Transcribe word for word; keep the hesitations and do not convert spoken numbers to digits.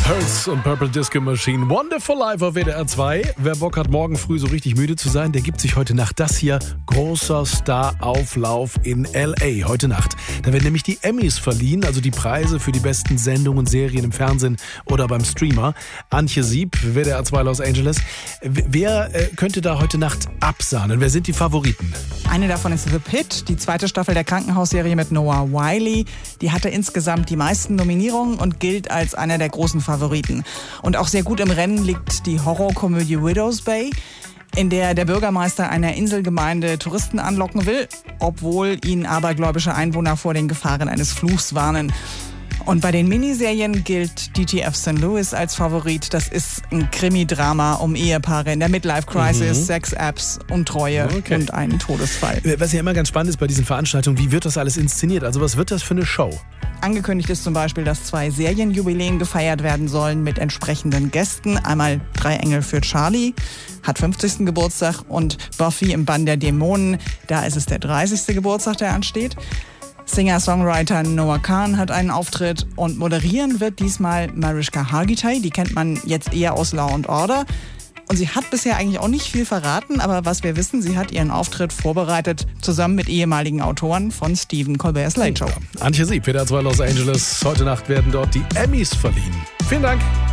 Hurts und Purple Disco Machine. Wonderful Life auf W D R zwei. Wer Bock hat, morgen früh so richtig müde zu sein, der gibt sich heute Nacht das hier. Großer Star-Auflauf in L A heute Nacht. Da werden nämlich die Emmys verliehen, also die Preise für die besten Sendungen und Serien im Fernsehen oder beim Streamer. Antje Sieb, W D R zwei Los Angeles. Wer äh, könnte da heute Nacht absahnen? Wer sind die Favoriten? Eine davon ist The Pitt, die zweite Staffel der Krankenhausserie mit Noah Wyle. Die hatte insgesamt die meisten Nominierungen und gilt als einer der großen Favoriten. Und auch sehr gut im Rennen liegt die Horrorkomödie Widow's Bay, in der der Bürgermeister einer Inselgemeinde Touristen anlocken will, obwohl ihn abergläubische Einwohner vor den Gefahren eines Fluchs warnen. Und bei den Miniserien gilt D T F Saint Louis als Favorit. Das ist ein Krimi-Drama um Ehepaare in der Midlife-Crisis, mhm. Sex-Apps, Untreue okay. und einen Todesfall. Was ja immer ganz spannend ist bei diesen Veranstaltungen, wie wird das alles inszeniert? Also was wird das für eine Show? Angekündigt ist zum Beispiel, dass zwei Serienjubiläen gefeiert werden sollen mit entsprechenden Gästen. Einmal Drei Engel für Charlie, hat fünfzigsten Geburtstag, und Buffy im Bann der Dämonen, da ist es der dreißigste Geburtstag, der ansteht. Singer-Songwriter Noah Kahan hat einen Auftritt und moderieren wird diesmal Mariska Hargitay. Die kennt man jetzt eher aus Law and Order. Und sie hat bisher eigentlich auch nicht viel verraten, aber was wir wissen, sie hat ihren Auftritt vorbereitet, zusammen mit ehemaligen Autoren von Stephen Colbert's Late Show. Antje Sieb, W D R zwei Los Angeles. Heute Nacht werden dort die Emmys verliehen. Vielen Dank.